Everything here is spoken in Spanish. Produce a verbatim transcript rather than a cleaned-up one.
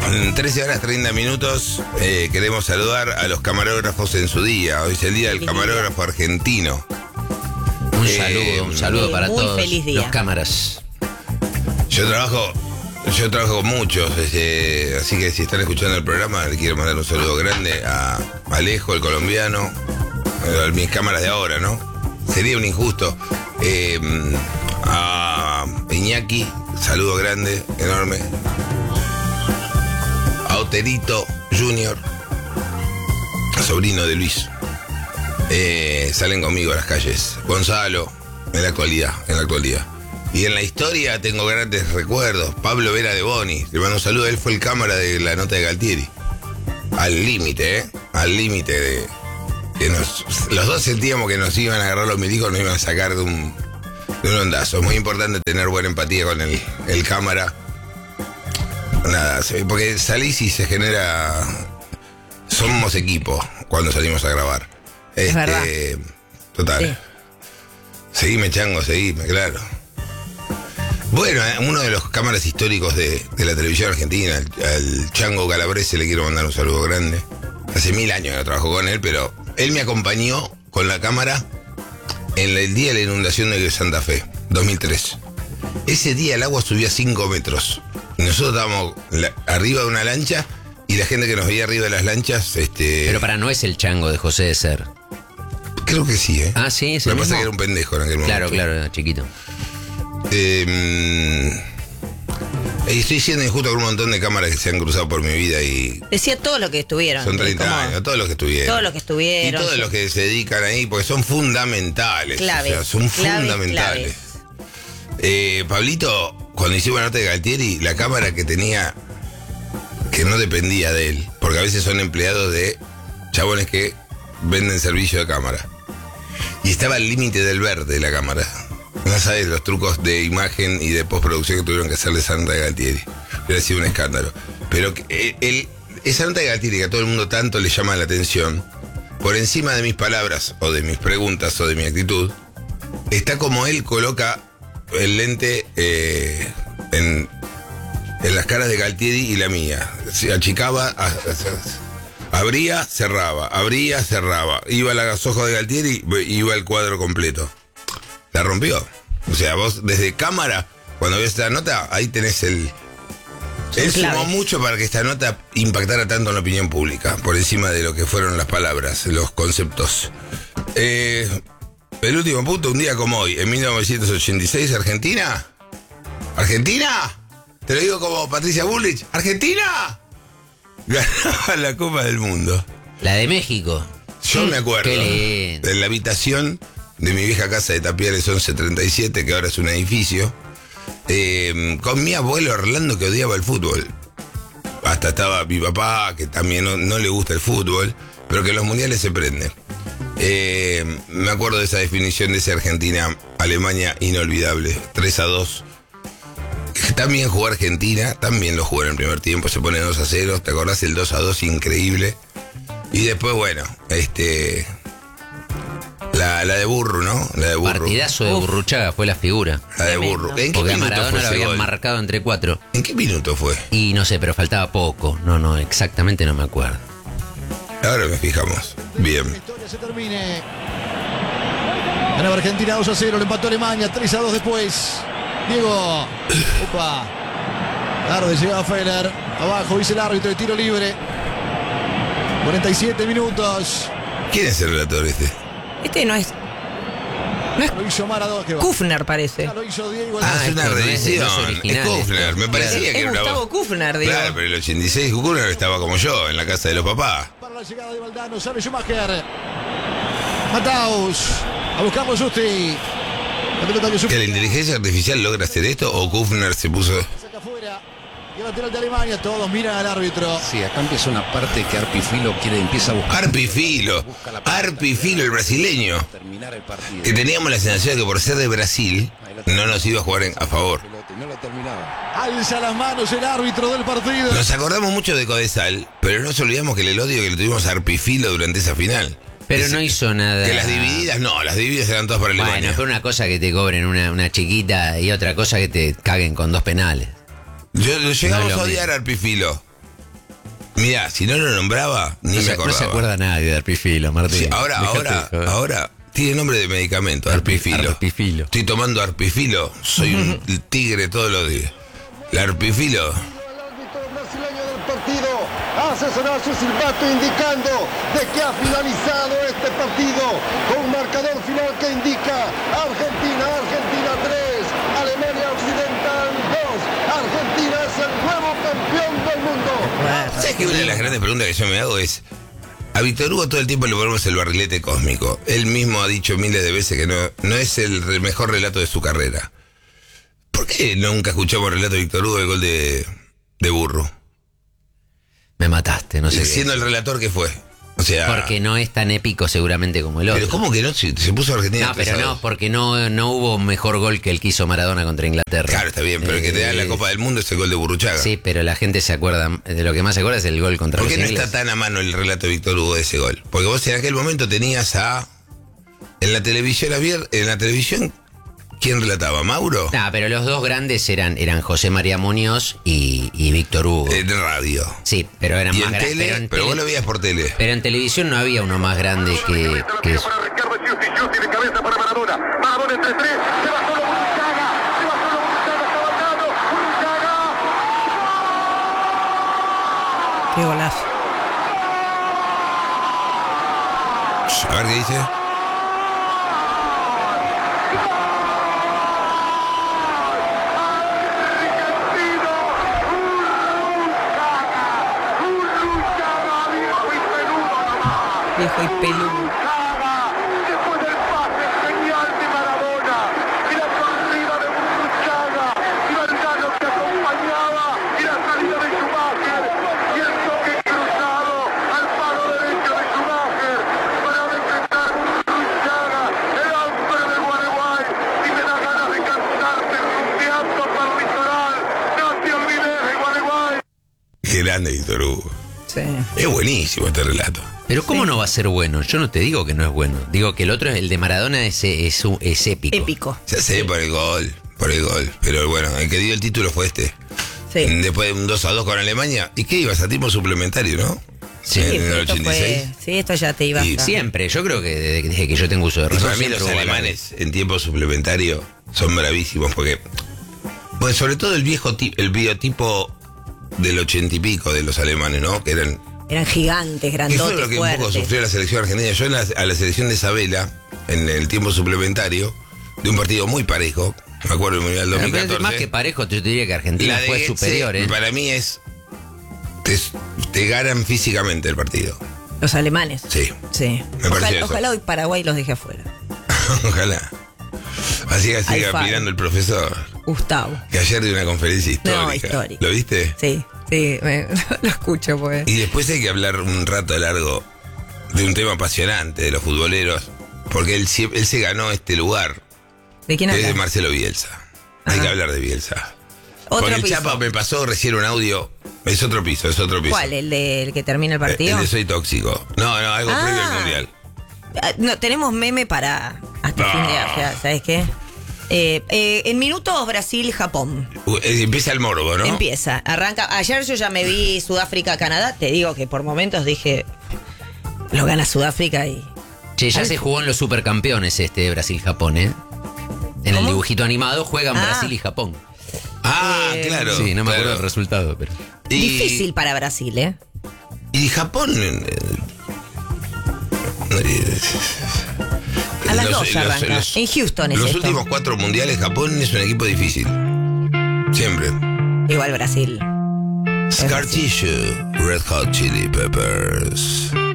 En trece horas treinta minutos eh, queremos saludar a los camarógrafos en su día. Hoy es el día del camarógrafo argentino. Un Eh, saludo, un saludo sí, para muy todos feliz día. los cámaras. Yo trabajo, yo trabajo con muchos, este, así que si están escuchando el programa, le quiero mandar un saludo grande a Alejo, el colombiano, a mis cámaras de ahora, ¿no? Sería un injusto. Eh, a Iñaki, saludo grande, enorme. A Oterito Junior, sobrino de Luis. Eh, salen conmigo a las calles. Gonzalo, en la actualidad, en la actualidad. Y en la historia tengo grandes recuerdos. Pablo Vera de Boni, le mando un saludo, él fue el cámara de la nota de Galtieri. Al límite, ¿eh? Al límite de... que nos, los dos sentíamos que nos iban a agarrar los milicos, nos iban a sacar de un, de un ondazo. Es muy importante tener buena empatía con el, el cámara. Nada, porque salís y se genera... Somos equipo cuando salimos a grabar. Es Este, verdad. Total. Sí. Seguime, chango, seguime, claro. Bueno, eh, uno de los cámaras históricos de, de la televisión argentina, al, al Chango Calabrese, le quiero mandar un saludo grande. Hace mil años que no trabajo con él, pero él me acompañó con la cámara en el día de la inundación de Santa Fe, dos mil tres. Ese día el agua subía cinco metros. Y nosotros estábamos la- arriba de una lancha y la gente que nos veía arriba de las lanchas, este... Pero para no es el chango de José de Ser. Creo que sí, ¿eh? Ah, sí, es Lo el que pasa es mismo. que era un pendejo en aquel momento. Claro, claro, era chiquito. Eh, y estoy siendo injusto con un montón de cámaras que se han cruzado por mi vida y Decía todo lo que estuvieron. son como treinta años, todos los que estuvieron. Todos los que estuvieron. Y todos sí. los que se dedican ahí, porque son fundamentales. Claves, o sea, son claves, fundamentales. claves. Eh, Pablito, cuando hicimos la nota de Galtieri, la cámara que tenía, que no dependía de él, porque a veces son empleados de chabones que venden servicio de cámara. Y estaba al límite del verde la cámara. No sabes los trucos de imagen y de postproducción que tuvieron que hacerle esa nota de Galtieri. Hubiera sido un escándalo. Pero que, eh, el, esa nota de Galtieri que a todo el mundo tanto le llama la atención, por encima de mis palabras o de mis preguntas o de mi actitud, está como él coloca el lente eh, en, en las caras de Galtieri y la mía. Se achicaba, a- a- abría, cerraba, abría, cerraba. Iba a los ojos de Galtieri, iba al cuadro completo. La rompió. O sea, vos desde cámara, cuando ves esta nota, ahí tenés el... Son Él sumó claves. mucho para que esta nota impactara tanto en la opinión pública, por encima de lo que fueron las palabras, los conceptos. Eh, el último punto, un día como hoy, en mil novecientos ochenta y seis, Argentina. ¿Argentina? Te lo digo como Patricia Bullrich. ¿Argentina? Ganaba la Copa del Mundo. La de México. Yo me acuerdo Qué lindo. de la habitación de mi vieja casa de Tapiales once treinta y siete, que ahora es un edificio, eh, con mi abuelo Orlando, que odiaba el fútbol. Hasta estaba mi papá, que también no, no le gusta el fútbol, pero que en los mundiales se prende. Eh, me acuerdo de esa definición de esa Argentina-Alemania inolvidable, tres a dos. También jugó Argentina, también lo jugó en el primer tiempo, se pone dos a cero, ¿te acordás? El dos a dos, increíble. Y después, bueno, este... La, la de Burro, ¿no? La de Burro. Partidazo de Uf. Burruchaga fue la figura. La de Tremendo. Burro. ¿En qué Porque a minuto Maradona fue lo ese habían gol? marcado entre cuatro. ¿En qué minuto fue? Y no sé, pero faltaba poco. No, no, exactamente no me acuerdo. Ahora me fijamos. Bien. La historia se termine. Ganaba Argentina dos a cero, lo empató Alemania, tres a dos después. Diego. Opa. Tarde llegaba Feller. Abajo dice el árbitro de tiro libre. cuarenta y siete minutos. ¿Quién es el relator este? Este no es. Lo hizo Maradona. que va. Kufner parece. Ya lo hizo Diego. Ah, Ah, es una esto no es- revisión. no es original, Es Kufner. esto. Me parecía Es que era una Gustavo voz. Kufner, digo. Claro, pero el ochenta y seis Kufner estaba como yo, en la casa de los papás. Para la llegada de Valdano, sale Schumacher. Mataus. A buscarlo Justi. La pelota que ¿Que la inteligencia artificial logra hacer esto o Kufner se puso... saca afuera. Y el lateral de Alemania, todos miran al árbitro. Sí, acá empieza una parte que Arpifilo quiere, empieza a buscar Arpifilo. Arpifilo, el brasileño. terminar el partido. Que teníamos la sensación de que por ser de Brasil no nos iba a jugar en- a favor. No lo terminaba. Alza las manos el árbitro del partido. Nos acordamos mucho de Codesal, pero no nos olvidamos que el odio que le tuvimos a Arpifilo durante esa final. Pero Ese- no hizo nada. Que las divididas, no, las divididas eran todas para Bueno, Alemania. fue una cosa que te cobren una, una chiquita y otra cosa que te caguen con dos penales. Yo, yo llegamos No es lo a odiar mismo. a Arpifilo. Mirá, si no lo nombraba, ni No me se, acordaba. no se acuerda nadie de Arpifilo, Martín. Sí, ahora, Déjate ahora, de joder. ahora tiene nombre de medicamento, arpifilo. Arpifilo. Estoy tomando arpifilo, soy un tigre todos los días. La arpifilo. El árbitro brasileño del partido hace sonar su silbato indicando de que ha finalizado este partido con un marcador final que indica Argentina, Argentina tres, Alemania Occidental dos. Argentina es el nuevo campeón del mundo. ¿Sabes que una de las grandes preguntas que yo me hago es, a Víctor Hugo todo el tiempo le ponemos el barrilete cósmico? Él mismo ha dicho miles de veces que no, no es el re- mejor relato de su carrera. ¿Por qué nunca escuchamos el relato de Víctor Hugo del gol de, de Burro? Me mataste, no sé. qué Siendo el decir. relator que fue. O sea, Porque no es tan épico seguramente como el otro. pero ¿cómo que no? Se, se puso Argentina No, pero tres a no, dos. porque no, no hubo un mejor gol que el que hizo Maradona contra Inglaterra. Claro, está bien, pero el que te da la Eh, Copa del Mundo es el gol de Burruchaga. Sí, pero la gente se acuerda, de lo que más se acuerda es el gol contra ¿Por los qué no ingleses. está tan a mano el relato de Víctor Hugo de ese gol? Porque vos en aquel momento tenías a... En la televisión abier- en la televisión, ¿quién relataba? ¿Mauro? No, pero los dos grandes eran, eran José María Muñoz y, y Víctor Hugo. En radio. Sí, pero eran Y más en grandes. tele, Pero, en pero vos tele- lo veías por tele. pero en televisión no había uno más grande que, que eso. Para Ricardo Giusti, Giusti de cabeza para Maradona. Maradona entre tres, se va solo Burruchaga, se va solo Burruchaga, está bajando, Burruchaga. Qué golazo. A ver qué dice. Viejo y peludo. Después del pase genial de Maradona y la corrida de Burruchaga y Valdano que acompañaba y la salida de Schumacher y el toque cruzado al palo derecho de Schumacher para enfrentar Burruchaga, el hombre de Gualeguay, y me da ganas de cantarte rumbeando para el litoral. No te olvides de Gualeguay. Qué grande Víctor Hugo. Sí. Es buenísimo este relato. Pero ¿cómo no va a ser bueno? Yo no te digo que no es bueno. Digo que el otro, el de Maradona, es, es, es épico. Épico. Ya sé por el gol, por el gol. Pero bueno, el que dio el título fue este. Sí. Después de un dos a dos con Alemania. ¿Y qué ibas a tiempo suplementario, no? Sí, en Sí, el esto ochenta y seis. fue, sí, esto ya te iba Y a... Siempre, yo creo que desde, desde que yo tengo uso de Y razón. para mí siempre los hubo alemanes en tiempo suplementario son bravísimos porque, pues sobre todo el viejo ti- el biotipo del ochenta y pico de los alemanes, ¿no? Que eran, Eran gigantes, que fue grandotes, lo que un poco fuertes. sufrió la selección argentina. Yo en la- a la selección de Isabela, en el tiempo suplementario, de un partido muy parejo, me acuerdo del Mundial dos mil Pero catorce. más que parejo, yo te diría que Argentina la de fue Goetze, superior, ¿eh? Para mí es, te, te ganan físicamente el partido. Los alemanes. Sí, Sí. Me pareció Ojalá, eso. ojalá hoy Paraguay los deje afuera. ojalá. Así que siga Alfaro. opinando el profesor. Gustavo. Que ayer dio una conferencia histórica. No, histórica. ¿Lo viste? Sí, sí, me- lo escucho, pues. Y después hay que hablar un rato largo de un tema apasionante de los futboleros, porque él, sie- él se ganó este lugar, ¿De quién que es de hablas? Marcelo Bielsa. Hay Ajá. que hablar de Bielsa. Otro Porque el piso. Chapa me pasó recién un audio, es otro piso, es otro piso. ¿Cuál? ¿El del que termina el Eh, partido? El de Soy Tóxico. No, no, algo Ah. previo al Mundial. Ah, No, tenemos meme para hasta No. fin de año, ¿sabes qué? Eh, eh, en minutos Brasil-Japón. Uh, eh, empieza el morbo, ¿no? Empieza, arranca. Ayer yo ya me vi Sudáfrica-Canadá. Te digo que por momentos dije, lo gana Sudáfrica y... Che, ya Al- se jugó en los supercampeones este Brasil-Japón, ¿eh? En el ¿Cómo? dibujito animado juegan Ah. Brasil y Japón. Ah, Eh, claro. sí, no me acuerdo claro. del resultado, pero... Y- Difícil para Brasil, ¿eh? Y Japón. eh, eh, A las los- dos los- arranca. los- En Houston es Los esto. últimos cuatro mundiales, Japón es un equipo difícil. Siempre. Igual Brasil. Scar Tissue, Red Hot Chili Peppers.